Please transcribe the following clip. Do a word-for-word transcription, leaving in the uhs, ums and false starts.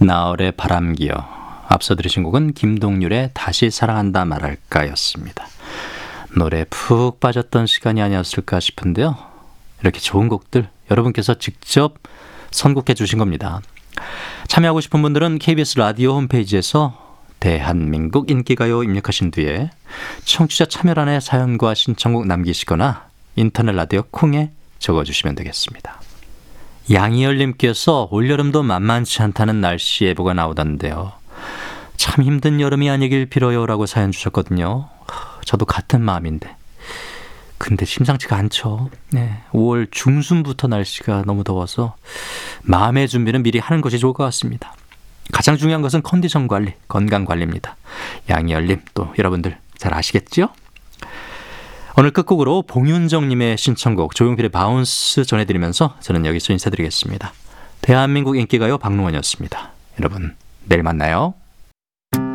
나얼의 바람기요. 앞서 들으신 곡은 김동률의 다시 사랑한다 말할까였습니다. 노래 푹 빠졌던 시간이 아니었을까 싶은데요. 이렇게 좋은 곡들 여러분께서 직접 선곡해 주신 겁니다. 참여하고 싶은 분들은 케이비에스 라디오 홈페이지에서 대한민국 인기가요 입력하신 뒤에 청취자 참여란에 사연과 신청곡 남기시거나 인터넷 라디오 콩에 적어주시면 되겠습니다. 양희열님께서 올여름도 만만치 않다는 날씨 예보가 나오던데요. 참 힘든 여름이 아니길 빌어요 라고 사연 주셨거든요. 저도 같은 마음인데 근데 심상치가 않죠. 네, 오월 중순부터 날씨가 너무 더워서 마음의 준비는 미리 하는 것이 좋을 것 같습니다. 가장 중요한 것은 컨디션 관리, 건강 관리입니다. 양희열님 또 여러분들 잘 아시겠죠? 오늘 끝곡으로 봉윤정님의 신청곡 조용필의 바운스 전해드리면서 저는 여기서 인사드리겠습니다. 대한민국 인기가요 박롱원이었습니다. 여러분 내일 만나요.